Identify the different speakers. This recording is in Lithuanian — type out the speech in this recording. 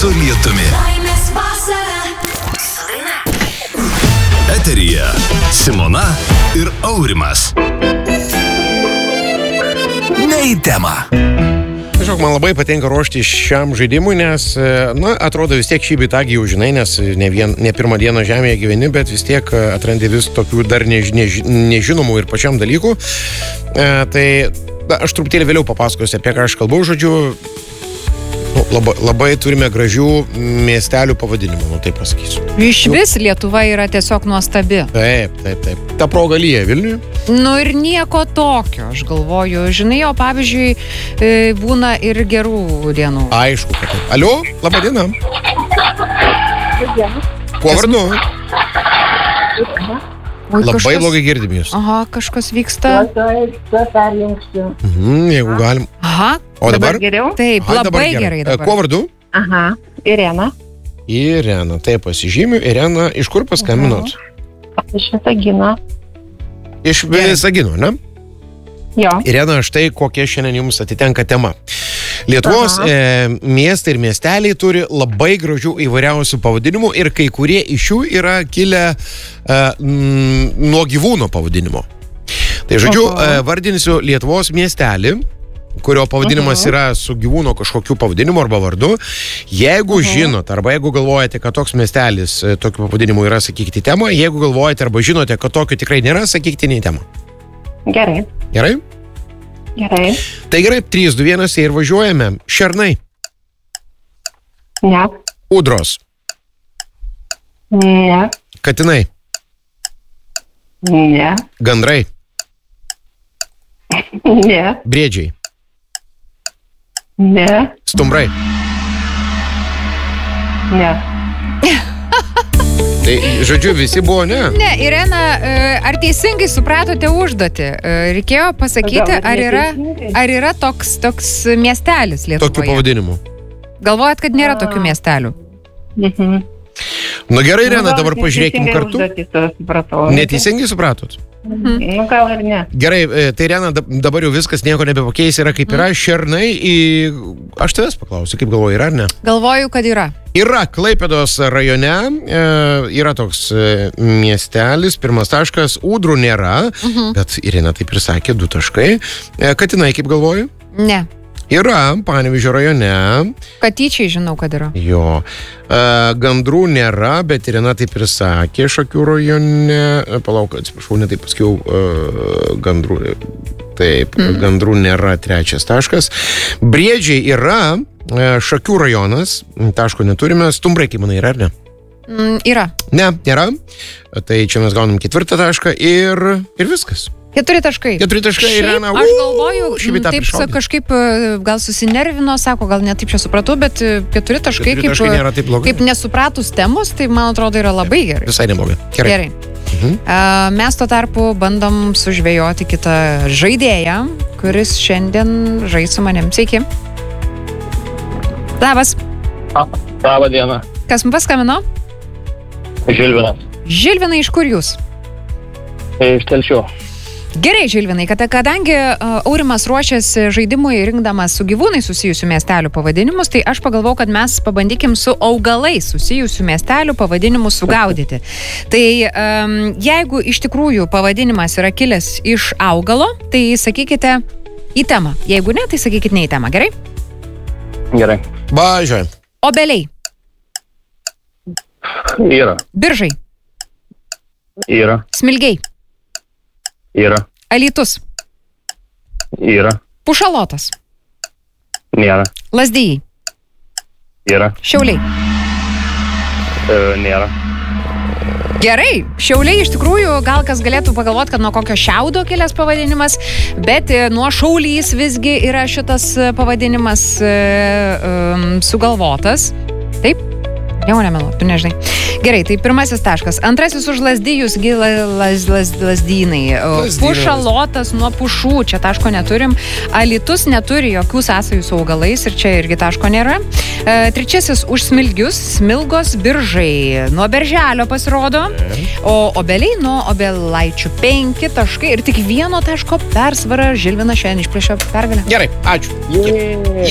Speaker 1: su lietumi. Eteryje Simona ir Aurimas. Ne į temą.
Speaker 2: Tiesiog man labai patinka ruošti šiam žaidimui, nes, atrodo vis tiek šį bitagį jau žinai, nes ne pirmą dieną žemėje gyveni, bet vis tiek atrandi vis tokių dar nežinomų ir pačiam dalykų. Tai aš truputėlį vėliau papasakosiu, apie ką aš kalbu, žodžiu. Labai turime gražių miestelių pavadinimų, taip pasakysiu.
Speaker 3: Iš vis Lietuva yra tiesiog nuostabi.
Speaker 2: Taip. Ta proga lyja Vilniuje.
Speaker 3: Ir nieko tokio, aš galvoju. Žinai, o pavyzdžiui, būna ir gerų dienų.
Speaker 2: Aišku, kad taip. Alio, laba diena. Kuo vardu? Labai blogai girdim jūs.
Speaker 3: Aha, kažkas vyksta.
Speaker 4: Perjungsiu.
Speaker 2: Jeigu galim.
Speaker 3: Aha.
Speaker 2: O dabar?
Speaker 4: Geriau?
Speaker 3: Taip, labai gerai dabar.
Speaker 2: Kuo vardu?
Speaker 4: Aha, Irena.
Speaker 2: Irena, taip pasižymiu. Irena, iš kur paskambinot?
Speaker 4: Iš Visagino.
Speaker 2: Iš Visagino, ne?
Speaker 4: Jo.
Speaker 2: Irena, štai kokia šiandien jums atitenka tema. Lietuvos miestai ir miesteliai turi labai gražių įvairiausių pavadinimų ir kai kurie iš jų yra kilę nuo gyvūno pavadinimo. Tai žodžiu, vardinsiu Lietuvos miestelį, kurio pavadinimas yra su gyvūno kažkokiu pavadinimu arba vardu. Jeigu žinot, arba jeigu galvojate, kad toks miestelis tokiu pavadinimu yra, sakykite temą. Jeigu galvojate arba žinote, kad tokio tikrai nėra, sakykite ne temą.
Speaker 4: Gerai.
Speaker 2: Gerai?
Speaker 4: Gerai.
Speaker 2: Tai gerai, 3, 2, 1 ir važiuojame. Šernai.
Speaker 4: Ne.
Speaker 2: Ūdros.
Speaker 4: Ne.
Speaker 2: Katinai.
Speaker 4: Ne.
Speaker 2: Gandrai.
Speaker 4: Ne.
Speaker 2: Briedžiai.
Speaker 4: Ne.
Speaker 2: Stumbrai.
Speaker 4: Ne.
Speaker 2: Tai, žodžiu, visi buvo ne.
Speaker 3: Ne, Irena, ar teisingai supratote užduotį? Reikėjo pasakyti, ar yra toks miestelis Lietuvoje?
Speaker 2: Tokiu pavadinimu.
Speaker 3: Galvojat, kad nėra tokių miestelių?
Speaker 2: Gerai, Irena, dabar pažiūrėkim kartu. Neteisingai supratot?
Speaker 4: Gal ir ne.
Speaker 2: Gerai, tai Irena, dabar jau viskas nieko nebepakeis, yra kaip yra. Šernai, aš tavęs paklausiu, kaip galvoju, yra ar ne?
Speaker 3: Galvoju, kad yra.
Speaker 2: Yra Klaipėdos rajone, yra toks miestelis, pirmas taškas, Ūdrų nėra, bet Irena taip ir sakė, 2 taškai. Katinai, kaip galvoju?
Speaker 3: Ne.
Speaker 2: Yra Panevėžio rajone.
Speaker 3: Katyčiai žinau, kad yra.
Speaker 2: Jo. Gandrų nėra, bet Irena taip ir sakė, Šakių rajone. Palauk, atsiprašau, ne taip paskiau gandrų. Taip, gandrų nėra, 3 taškas. Briedžiai yra, Šakių rajonas, taško neturime. Stumbrai, kaip manai, yra ar ne?
Speaker 3: Yra.
Speaker 2: Ne, nėra. Tai čia mes gaunam 4 tašką ir viskas.
Speaker 3: 4 taškai.
Speaker 2: 4 taškai, Irena.
Speaker 3: Aš galvoju, taip kažkaip gal susinervino, sako, gal ne taip čia supratau, bet 4 taškai kaip nesupratus temos, tai man atrodo yra labai gerai.
Speaker 2: Visai neblogai.
Speaker 3: Gerai. Mes tuo tarpu bandom sužvejoti kitą žaidėją, kuris šiandien žais su manim. Sveiki. Labas.
Speaker 5: Labą dieną.
Speaker 3: Kas man paskambino?
Speaker 5: Žilvinas.
Speaker 3: Žilvinai, iš kur jūs?
Speaker 5: Iš Telšių.
Speaker 3: Gerai, Žilvinai, kadangi Aurimas ruošiasi žaidimui rinkdamas su gyvūnai susijusių miestelių pavadinimus, tai aš pagalvojau, kad mes pabandykim su augalais susijusių miestelių pavadinimus sugaudyti. Tai jeigu iš tikrųjų pavadinimas yra kilęs iš augalo, tai sakykite į temą. Jeigu ne, tai sakykite ne į temą, gerai?
Speaker 5: Gerai.
Speaker 2: Važiuojam.
Speaker 3: Obeliai.
Speaker 5: Yra.
Speaker 3: Biržai.
Speaker 5: Yra.
Speaker 3: Smilgiai.
Speaker 5: Yra.
Speaker 3: Alytus.
Speaker 5: Yra.
Speaker 3: Pušalotas.
Speaker 5: Nėra.
Speaker 3: Lazdijai.
Speaker 5: Yra.
Speaker 3: Šiauliai.
Speaker 5: Nėra.
Speaker 3: Gerai, Šiauliai iš tikrųjų gal kas galėtų pagalvoti, kad nuo kokio šiaudo kilęs pavadinimas, bet nuo Šaulys visgi yra šitas pavadinimas sugalvotas. Taip? Jau nemeluoju, tu nežinai. Gerai, tai pirmasis taškas. Antrasis už Lazdijus, lazdynai. Pušalotas nuo pušų, čia taško neturim. Alytus neturi jokių sąsajų su augalais ir čia irgi taško nėra. Trečiasis už Smilgius, Smilgos, Biržai. Nuo Berželio pasirodo. O obeliai nuo Obelaičių 5 taškai ir tik 1 taško persvara. Žilvinas šiandien išplėšė pergalę.
Speaker 2: Gerai, ačiū.